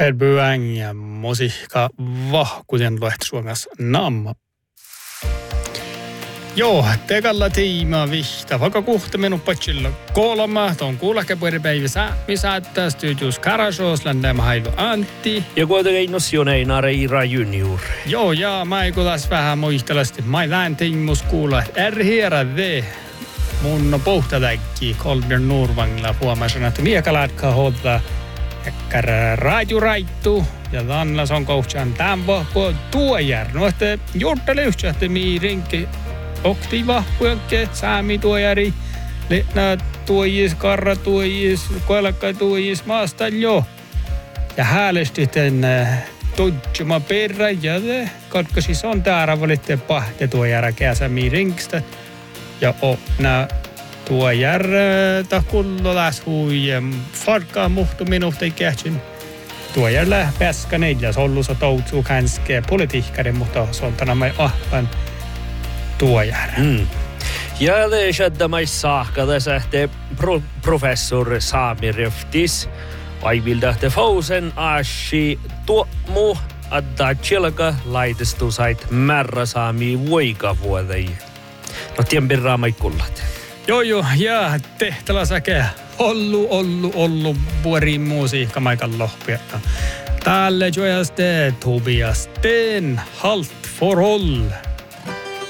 Perbuang ja musiikka vahkuten Lehti-Suomessa namma. Joo, tekalla tiimaa vihta. Vaikka kuhta minun patsilla kolma. Tuon kuulakkepuolipäivä säämisäyttää studios Karasos, ländämä Hailu Antti. Ja kuitenkin Einar Iira Junior. Joo, ja mä kuulas vähän muistelasti. Mä lääntimus kuulla R.H.R.V. Mun pohtatäkki Kolbjörn Nurvangilla huomasin, että miekalaatkaa hodla raittu ja Danlas on kohtsan tämän vahvoa tuojar. No, että juurtele yhtään, että miirinki okti vahvojakke, saami tuojari, lehna tuojis, karra tuojis, koelakka tuojis, maasta jo. Ja häälesti tämän tutsuma perä ja katkaisi on täällä valitte pahte tuojara käsä miirinkistä. Ja nää tuojar takullolas huijem farkaa muhtu minuutti kähtsin. Tuojar lähpäskä neljäs ollussa toutsuu kanskeen politiikkari, mutta se on tänä ahpan tuojar. Ja det skedde mig saker tässä professor Sami Röftis. Aivilda fausen ashi tuomu adda chilka laitestu sait märra saami voikavuodei. No tien birraa mai kullat. Joo, ja tehtävä säkeä. Ollu vuori musiikka maikan lohpia. Täällä jojaste Tobias Sten, Halt for all.